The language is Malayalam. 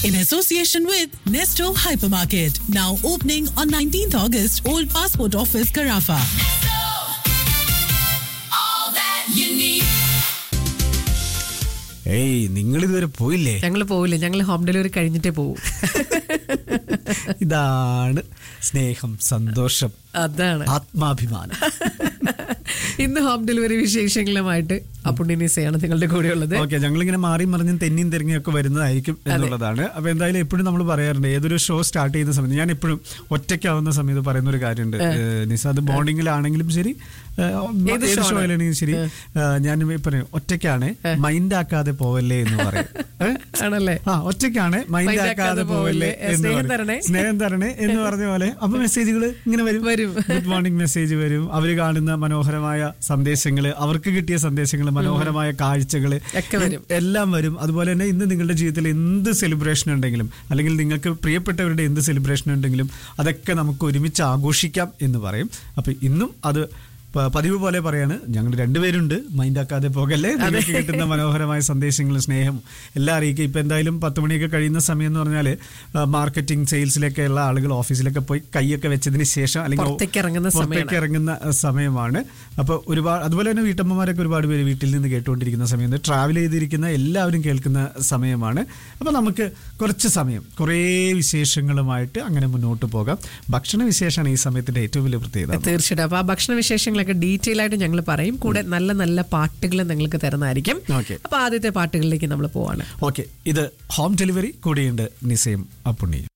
in association with Nesto Hypermarket. Now opening on 19th August, Old Passport Office, Carafa. All that you need. ഏയ് നിങ്ങൾ ഇതുവരെ പോയില്ലേ? ഞങ്ങൾ പോവില്ല, ഞങ്ങൾ ഹോം ഡെലിവറി കഴിഞ്ഞിട്ടേ പോകും. ഇതാണ് സ്നേഹം, സന്തോഷം, അതാണ് ആത്മാഭിമാനം. ഇന്ന് ഹോം ഡെലിവറി വിശേഷങ്ങളുമായിട്ട് അപ്പുണ്ണിനിസയാണ് നിങ്ങളുടെ കൂടെ ഉള്ളത്. ഓക്കെ, ഞങ്ങളിങ്ങനെ മാറി മറിഞ്ഞും തെന്നിയും തെരഞ്ഞൊക്കെ വരുന്നതായിരിക്കും എന്നുള്ളതാണ്. അപ്പൊ എന്തായാലും എപ്പോഴും നമ്മൾ പറയാറുണ്ട്, ഏതൊരു ഷോ സ്റ്റാർട്ട് ചെയ്യുന്ന സമയത്ത് ഞാൻ എപ്പോഴും ഒറ്റയ്ക്കാവുന്ന സമയത്ത് പറയുന്ന ഒരു കാര്യമുണ്ട് നിസ, അത് മോർണിംഗിലാണെങ്കിലും ശരി ഏത് ഷോയിലാണെങ്കിലും ശരി, ഞാൻ പറയും ഒറ്റയ്ക്കാണ് മൈൻഡ് ആക്കാതെ പോവല്ലേ എന്ന് പറയും. ആണല്ലേ? ഒറ്റയ്ക്കാണ് മൈൻഡ് ആക്കാതെ പോവല്ലേ എന്ന് പറയും, സ്നേഹം തരണേ എന്ന് പറഞ്ഞ പോലെ. അപ്പൊ മെസ്സേജുകൾ ഇങ്ങനെ വരും, ഗുഡ് മോർണിംഗ് മെസ്സേജ് വരും, അവര് കാണുന്ന മനോഹരമായ സന്ദേശങ്ങള്, അവർക്ക് കിട്ടിയ സന്ദേശങ്ങള്, മനോഹരമായ കാഴ്ചകള് എല്ലാം വരും. അതുപോലെ തന്നെ ഇന്ന് നിങ്ങളുടെ ജീവിതത്തിൽ എന്ത് സെലിബ്രേഷൻ ഉണ്ടെങ്കിലും, അല്ലെങ്കിൽ നിങ്ങൾക്ക് പ്രിയപ്പെട്ടവരുടെ എന്ത് സെലിബ്രേഷൻ ഉണ്ടെങ്കിലും അതൊക്കെ നമുക്ക് ഒരുമിച്ച് ആഘോഷിക്കാം എന്ന് പറയും. അപ്പൊ ഇന്നും അത് പതിവ് പോലെ പറയാണ്, ഞങ്ങൾ രണ്ടുപേരുണ്ട്, മൈൻഡ് ആക്കാതെ പോകല്ലേ. നിങ്ങൾക്ക് കിട്ടുന്ന മനോഹരമായ സന്ദേശങ്ങളും സ്നേഹം എല്ലാം അറിയിക്കുക. ഇപ്പൊ എന്തായാലും 10 മണിയൊക്കെ കഴിയുന്ന സമയം എന്ന് പറഞ്ഞാല് മാർക്കറ്റിംഗ് സെയിൽസിലൊക്കെ ഉള്ള ആളുകൾ ഓഫീസിലൊക്കെ പോയി കൈയൊക്കെ വെച്ചതിന് ശേഷം അല്ലെങ്കിൽ പുറത്തേക്ക് ഇറങ്ങുന്ന സമയമാണ്. അപ്പൊ ഒരുപാട്, അതുപോലെ തന്നെ വീട്ടമ്മമാരൊക്കെ ഒരുപാട് പേര് വീട്ടിൽ നിന്ന് കേട്ടുകൊണ്ടിരിക്കുന്ന സമയത്ത്, ട്രാവൽ ചെയ്തിരിക്കുന്ന എല്ലാവരും കേൾക്കുന്ന സമയമാണ്. അപ്പൊ നമുക്ക് കുറച്ച് സമയം കുറേ വിശേഷങ്ങളുമായിട്ട് അങ്ങനെ മുന്നോട്ട് പോകാം. ഭക്ഷണ വിശേഷമാണ് ഈ സമയത്തിന്റെ ഏറ്റവും വലിയ പ്രത്യേകത. തീർച്ചയായിട്ടും. അപ്പൊ ആ ഭക്ഷണ വിശേഷങ്ങൾ ഡീറ്റെയിൽ ആയിട്ട് ഞങ്ങൾ പറയും, കൂടെ നല്ല നല്ല പാട്ടുകൾ നിങ്ങൾക്ക് തരുന്നതായിരിക്കും. അപ്പൊ ആദ്യത്തെ പാട്ടുകളിലേക്ക് നമ്മൾ പോവാണ്. ഓക്കെ, ഇത് ഹോം ഡെലിവറി, കൂടെയുണ്ട് നിസയും അപ്പുണ്ണിയും.